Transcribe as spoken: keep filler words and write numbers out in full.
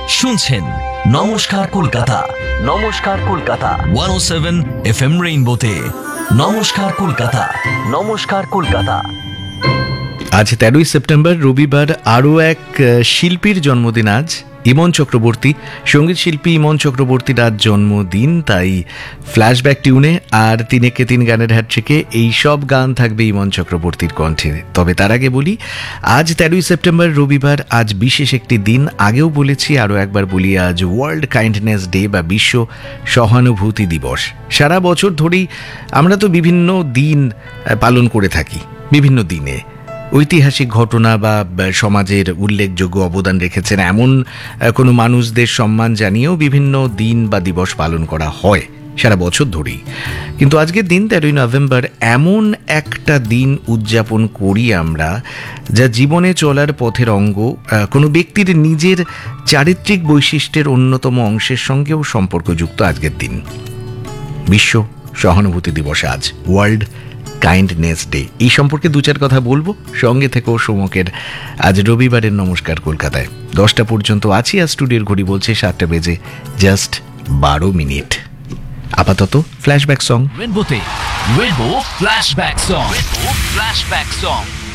শুনছেন নমস্কার কলকাতা, নমস্কার কলকাতা একশো সাত এফ এম রেইনবোতে। নমস্কার কলকাতা, নমস্কার কলকাতা। আজ তেরোই সেপ্টেম্বর, রবিবার। আরও এক শিল্পীর জন্মদিন আজ, ইমন চক্রবর্তী। সঙ্গীত শিল্পী ইমন চক্রবর্তীর আজ জন্মদিন, তাই ফ্ল্যাশব্যাক টিউনে আর তিনেকে তিন গানের হ্যাট্রিকে এই সব গান থাকবে ইমন চক্রবর্তীর কণ্ঠে। তবে তার আগে বলি, আজ তেরোই সেপ্টেম্বর, রবিবার। আজ বিশেষ একটি দিন, আগেও বলেছি, আরও একবার বলি, আজ ওয়ার্ল্ড কাইন্ডনেস ডে বা বিশ্ব সহানুভূতি দিবস। সারা বছর ধরেই আমরা তো বিভিন্ন দিন পালন করে থাকি, বিভিন্ন দিনে ঐতিহাসিক ঘটনা বা সমাজের উল্লেখযোগ্য অবদান রেখেছেন এমন কোনো মানুষদের সম্মান জানিয়েও বিভিন্ন দিন বা দিবস পালন করা হয় সারা বছর ধরেই। কিন্তু আজকের দিন তেরোই নভেম্বর এমন একটা দিন উদযাপন করি আমরা, যা জীবনে চলার পথের অঙ্গ, কোনো ব্যক্তির নিজের চারিত্রিক বৈশিষ্ট্যের অন্যতম অংশের সঙ্গেও সম্পর্কযুক্ত। আজকের দিন বিশ্ব সহানুভূতি দিবস, আজ ওয়ার্ল্ড কাইন্ডনেস ডে। এই সম্পর্কে দু চার কথা বলবো, সঙ্গে থেকেও সোমকের আজ রবিবারের নমস্কার কলকাতায় দশটা পর্যন্ত আছি। আর স্টুডিওর ঘড়ি বলছে সাতটা বেজে জাস্ট বারো মিনিট। আপাতত flashback song রেইনবোতে, rainbow flashback song, rainbow flashback song.